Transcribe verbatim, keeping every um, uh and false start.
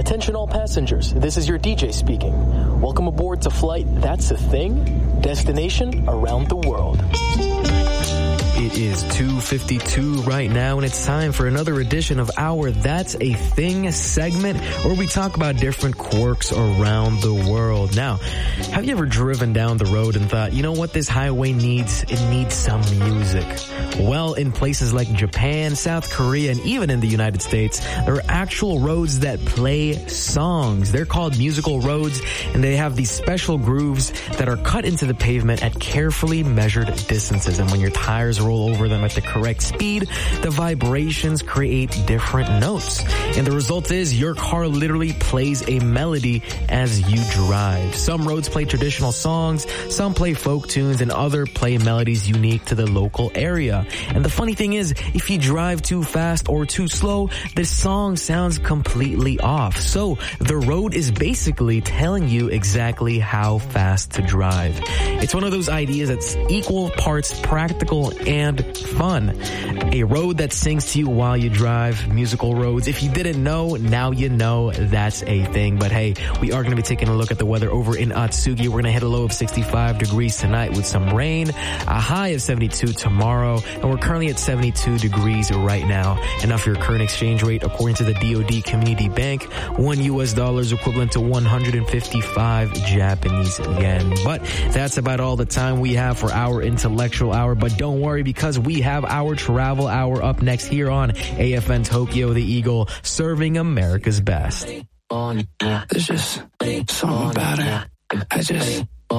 Attention all passengers, this is your D J speaking. Welcome aboard to Flight That's a Thing, destination around the world. It is two fifty-two right now, and it's time for another edition of our That's a Thing segment, where we talk about different quirks around the world. Now, have you ever driven down the road and thought, you know what this highway needs? It needs some music. Well, in places like Japan, South Korea, and even in the United States, there are actual roads that play songs. They're called musical roads, and they have these special grooves that are cut into the pavement at carefully measured distances. And when your tires roll over them at the correct speed, the vibrations create different notes. And the result is your car literally plays a melody as you drive. Some roads play traditional songs, some play folk tunes, and other play melodies unique to the local area. And the funny thing is, if you drive too fast or too slow, the song sounds completely off. So the road is basically telling you exactly how fast to drive. It's one of those ideas that's equal parts practical and fun. A road that sings to you while you drive, musical roads. If you didn't know, now you know that's a thing. But hey, we are going to be taking a look at the weather over in Atsugi. We're going to hit a low of sixty-five degrees tonight with some rain, a high of seventy-two tomorrow, and we're currently at seventy-two degrees right now. And now for your current exchange rate, according to the D O D Community Bank, one U S dollar is equivalent to one hundred fifty-five Japanese yen. But that's about all the time we have for our intellectual hour. But don't worry, because we have our travel hour up next here on A F N Tokyo, the Eagle, serving America's best. There's just something about it. I just